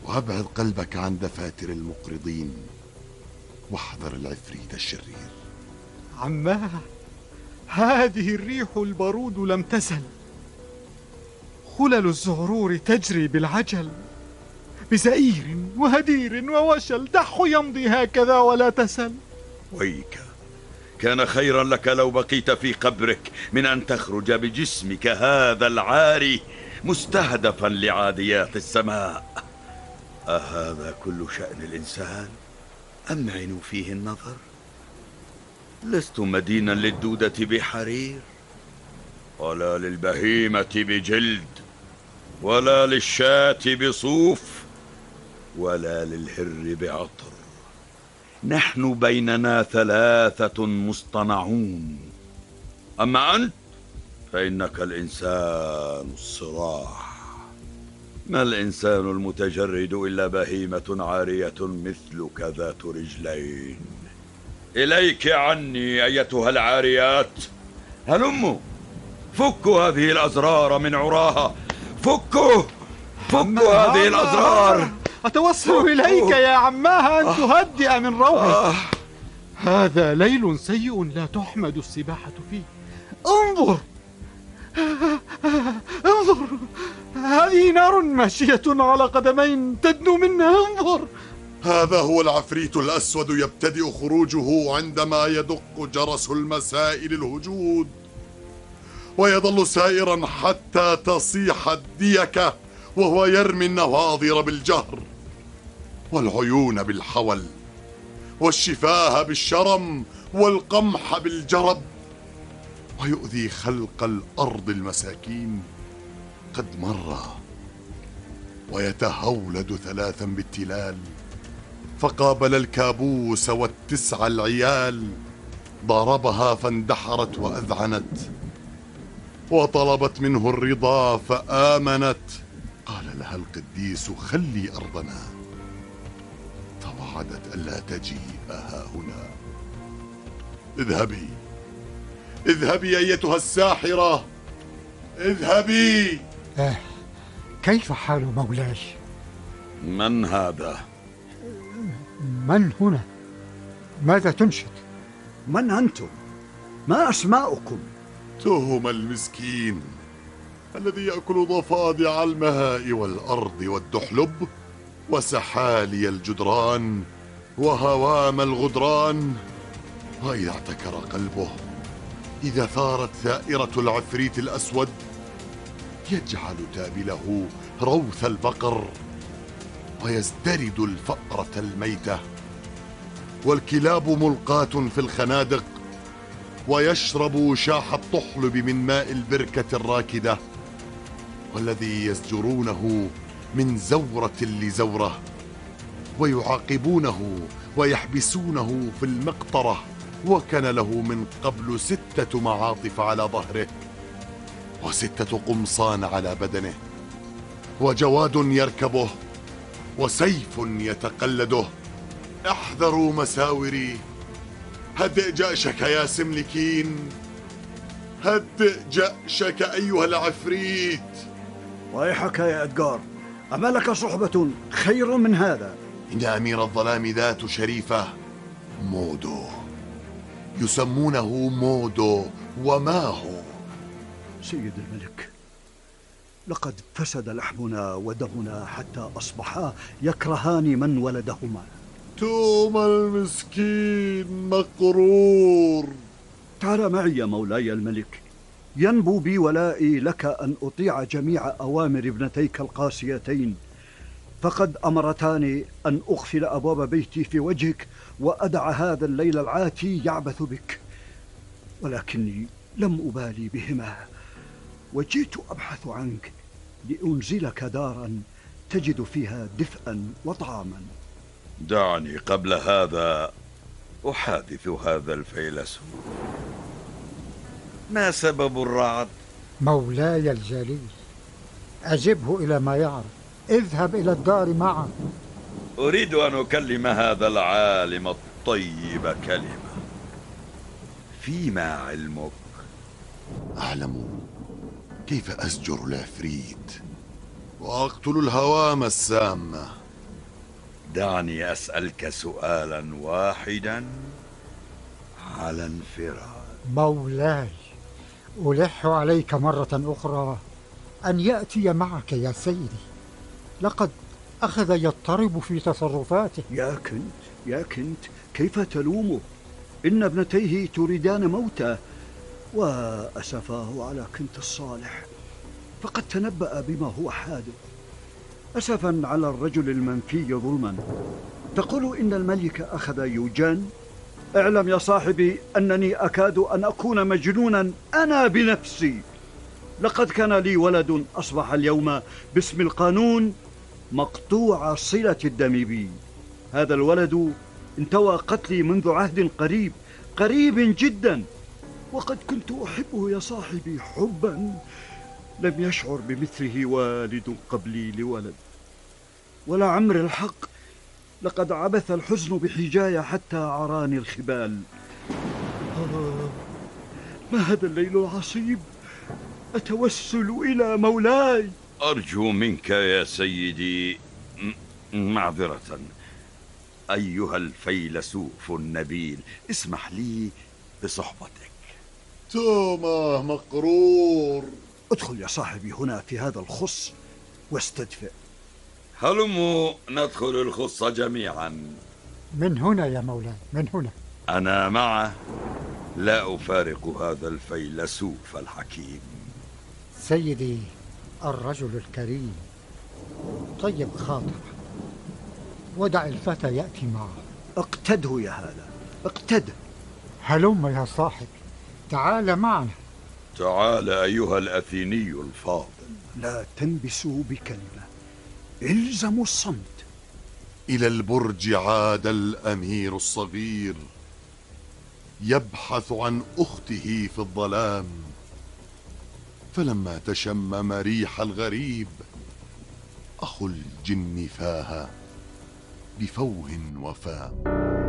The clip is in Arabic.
وأبعد قلبك عن دفاتر المقرضين، واحذر العفريت الشرير. عماه، هذه الريح البرود لم تزل، خلل الزهرور تجري بالعجل، بزئير وهدير ووشل، دح يمضي هكذا ولا تسل. ويك، كان خيرا لك لو بقيت في قبرك من أن تخرج بجسمك هذا العاري مستهدفا لعاديات السماء. أهذا كل شأن الإنسان؟ أمعن فيه النظر؟ لست مدينا للدودة بحرير، ولا للبهيمة بجلد، ولا للشاة بصوف، ولا للهر بعطر. نحن بيننا ثلاثة مصطنعون، أما أنت فإنك الإنسان الصراح. ما الإنسان المتجرد إلا بهيمة عارية مثلك ذات رجلين. إليك عني أيتها العاريات، هلموا فكوا هذه الأزرار من عراها، فكوا هذه الأزرار. أتوصل إليك يا عماه أن تهدئ من روعك. هذا ليل سيء لا تحمد السباحة فيه. انظر انظر، هذه نار ماشية على قدمين تدنو منها. انظر، هذا هو العفريت الأسود يبتدئ خروجه عندما يدق جرس المساء للهجود، ويظل سائرا حتى تصيح الديكة، وهو يرمي النواظر بالجهر، والعيون بالحول، والشفاه بالشرم، والقمح بالجرب، ويؤذي خلق الأرض المساكين. قد مر ويتهولد ثلاثا بالتلال، فقابل الكابوس والتسع العيال، ضربها فاندحرت وأذعنت، وطلبت منه الرضا فآمنت. قال لها القديس خلي أرضنا، فوعدت ألا تجيء هنا. اذهبي اذهبي أيتها الساحرة، اذهبي. كيف حال مولاي؟ من هذا؟ من هنا؟ ماذا تنشد؟ من أنتم؟ ما أسماؤكم؟ تهم المسكين الذي يأكل ضفادع الماء والأرض والدحلب وسحالي الجدران وهوام الغدران. وإذا اعتكر قلبه، إذا ثارت ثائرة العفريت الأسود، يجعل تابله روث البقر، ويزدرد الفأرة الميتة، والكلاب ملقاة في الخنادق، ويشرب شاح الطحلب من ماء البركة الراكدة، والذي يزجرونه من زورة لزورة، ويعاقبونه ويحبسونه في المقطرة، وكان له من قبل 6 معاطف على ظهره، و6 قمصان على بدنه، وجواد يركبه، وسيف يتقلده. احذروا مساوري، هدئ جأشك يا سملكين، هدئ جأشك أيها العفريت. ويحك يا إدغار، أما لك صحبة خير من هذا؟ إن أمير الظلام ذات شريفة مودو، يسمونه مودو، وما هو؟ سيد الملك، لقد فسد لحمنا ودمنا حتى أصبحا يكرهان من ولدهما. توم المسكين مقرور. تعال معي يا مولاي الملك، ينبو بي ولائي لك أن أطيع جميع أوامر ابنتيك القاسيتين، فقد أمرتاني أن أغفل أبواب بيتي في وجهك وأدع هذا الليل العاتي يعبث بك، ولكني لم أبالي بهما، وجئت أبحث عنك لأنزلك دارا تجد فيها دفئا وطعاما. دعني قبل هذا أحادث هذا الفيلسوف. ما سبب الرعد؟ مولاي الجليل، أجبه إلى ما يعرف. اذهب إلى الدار معه. أريد أن أكلم هذا العالم الطيب كلمة. فيما علمك؟ أعلم كيف أزجر العفريت وأقتل الهوام السامة دعني أسألك سؤالا واحدا على انفراد. مولاي، ألح عليك مرة أخرى أن يأتي معك يا سيدي، لقد أخذ يضطرب في تصرفاته. يا كنت كيف تلومه؟ إن ابنتيه تريدان موته، وأسفاه على كنت الصالح، فقد تنبأ بما هو حادث. أسفا على الرجل المنفي ظلما. تقول إن الملك أخذ يوجان؟ اعلم يا صاحبي أنني أكاد أن أكون مجنونا أنا بنفسي. لقد كان لي ولد أصبح اليوم باسم القانون مقطوع صلة الدم بي. هذا الولد انتوى قتلي منذ عهد قريب جدا، وقد كنت أحبه يا صاحبي حبا لم يشعر بمثله والد قبلي لولد. ولعمر الحق لقد عبث الحزن بحجاي حتى عراني الخبال. ما هذا الليل العصيب؟ أتوسل إلى مولاي. أرجو منك يا سيدي معذرة أيها الفيلسوف النبيل، اسمح لي بصحبتك. توما مقرور، ادخل يا صاحبي هنا في هذا الخص واستدفئ. هلموا ندخل الخص جميعا. من هنا يا مولاي، من هنا. أنا معه، لا أفارق هذا الفيلسوف الحكيم. سيدي الرجل الكريم طيب خاطر، ودع الفتى يأتي معه. اقتده يا هذا، اقتده. هلم يا صاحبي، تعال معنا. تعال أيها الأثيني الفاضل. لا تنبسوا بكلمة، الزموا الصمت. إلى البرج عاد الأمير الصغير يبحث عن أخته في الظلام، فلما تشمم ريح الغريب أخو الجن فاها بفوه وفام.